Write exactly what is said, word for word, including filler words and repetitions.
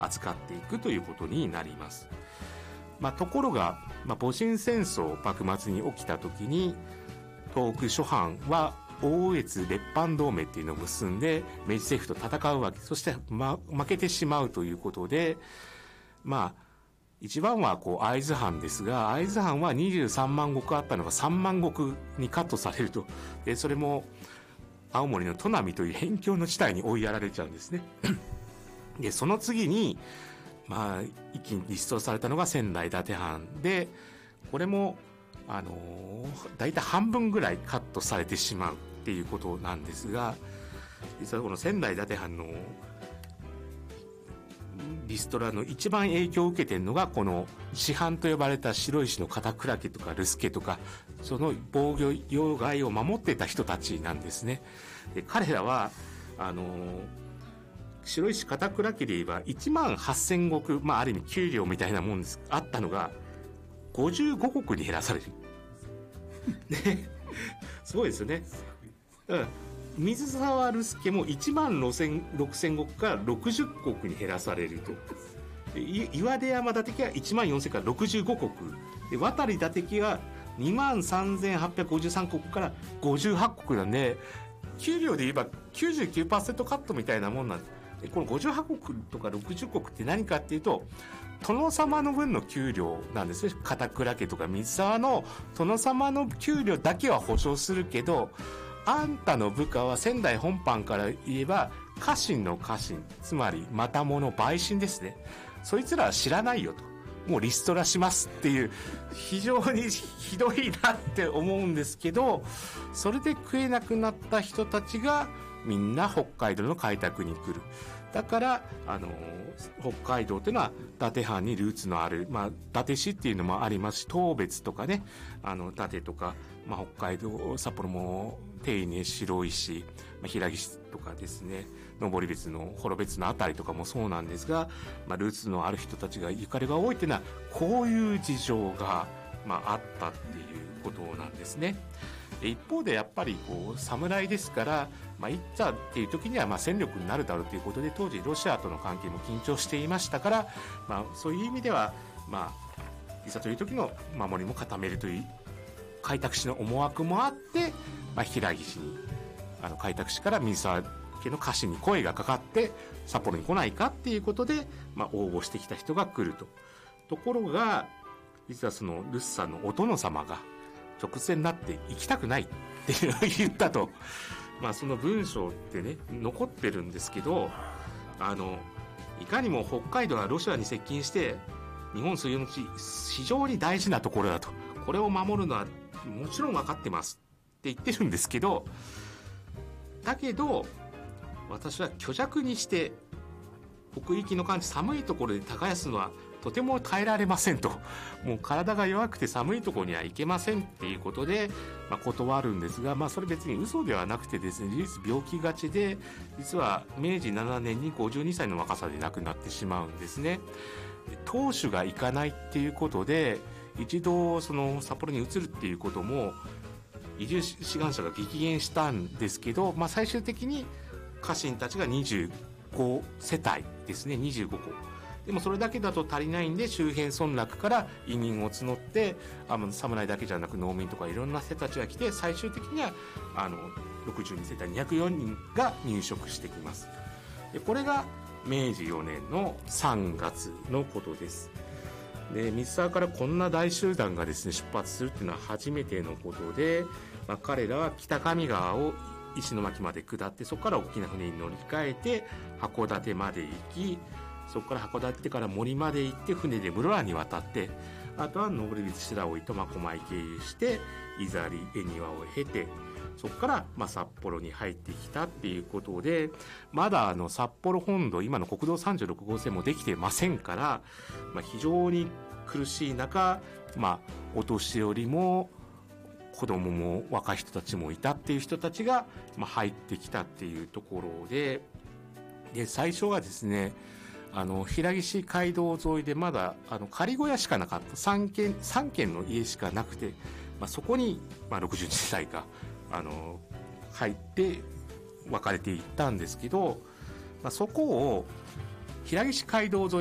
扱っていくということになります。まあ、ところが、まあ、戊辰戦争幕末に起きた時に東北諸藩は奥越列藩同盟っていうのを結んで明治政府と戦うわけ。そして、ま、負けてしまうということで、まあ一番はこう会津藩ですが、会津藩はにじゅうさんまん石あったのがさんまん石にカットされると。でそれも青森の砺波という辺境の地帯に追いやられちゃうんですね。でその次にまあ一気にリストされたのが仙台伊達藩で、これもあのー、大体半分ぐらいカットされてしまうっていうことなんですが、実はこの仙台伊達藩のリストラの一番影響を受けているのがこの師範と呼ばれた白石の片倉家とか留守家とか、その防御要害を守っていた人たちなんですね。で彼らはあのー、白石片倉家で言えばいちまんはっせん石、まあある意味給料みたいなもんですあったのがごじゅうご石に減らされる。ね、すごいですよね。だから水沢留守家もいちまんろくせん石からろくじゅっ石に減らされると。岩出山伊達家はいちまんよんせんからろくじゅうご石で、渡伊達家はにまんさんぜんはっぴゃくごじゅうさん石からごじゅうはち石なんで、給料で言えば きゅうじゅうきゅうパーセント カットみたいなもんなんです。でこのごじゅうはち石とかろくじゅう石って何かっていうと、殿様の分の給料なんですね。片倉家とか水沢の殿様の給料だけは保証するけど、あんたの部下は仙台本藩から言えば家臣の家臣、つまりまたもの陪審ですね。そいつらは知らないよと、もうリストラしますっていう、非常にひどいなって思うんですけど、それで食えなくなった人たちがみんな北海道の開拓に来る。だからあの北海道っていうのは伊達藩にルーツのある、まあ、伊達市っていうのもありますし、当別とかね、あの伊達とか、まあ、北海道札幌も手稲白石、まあ、平岸とかですね、登別の幌別のあたりとかもそうなんですが、まあ、ルーツのある人たちがゆかりが多いっていうのはこういう事情が、まあ、あったっていうことなんですね。一方でやっぱりこう侍ですから、まあ、いざっていう時にはまあ戦力になるだろうということで、当時ロシアとの関係も緊張していましたから、まあ、そういう意味では、まあ、いざという時の守りも固めるという開拓使の思惑もあって、まあ、平岸にあの開拓使から水沢家の家臣に声がかかって札幌に来ないかっていうことで、まあ、応募してきた人が来ると。ところが実はそのルッサのお殿様が直前になって行きたくないって言ったと。まあその文章ってね残ってるんですけど、あのいかにも北海道はロシアに接近して日本水運の地非常に大事なところだと、これを守るのはもちろん分かってますって言ってるんですけど、だけど私は虚弱にして北域の寒地寒いところで耕すのはとても耐えられませんと、もう体が弱くて寒いところには行けませんっていうことで、まあ、断るんですが、まあ、それ別に嘘ではなくてですね、事実病気がちで、実は明治しちねんにごじゅうにさいの若さで亡くなってしまうんですね。当主が行かないっていうことで一度その札幌に移るっていうことも移住志願者が激減したんですけど、まあ、最終的に家臣たちがにじゅうごせたいですね、にじゅうごこ。でもそれだけだと足りないんで、周辺村落から移民を募って、あの侍だけじゃなく農民とかいろんな人たちが来て、最終的にはあのろくじゅうにせたいにひゃくよにんが入植してきます。でこれが明治よねんのさんがつのことです。で水沢からこんな大集団がですね出発するっていうのは初めてのことで、まあ、彼らは北上川を石巻まで下って、そこから大きな船に乗り換えて函館まで行き、そこから函館から森まで行って船で室蘭に渡って、あとは登別白老苫小牧経由して伊ザリ恵庭を経て、そこからまあ札幌に入ってきたっていうことで、まだあの札幌本土今の国道さんじゅうろくごうせんもできてませんから、まあ、非常に苦しい中、まあ、お年寄りも子供も若い人たちもいたっていう人たちがまあ入ってきたっていうところで、で最初はですね、あの平岸街道沿いでまだあの仮小屋しかなかったさんけんさんけんの家しかなくて、まあ、そこにまあろくじゅうにさいかあの入って分かれていったんですけど、まあ、そこを平岸街道沿い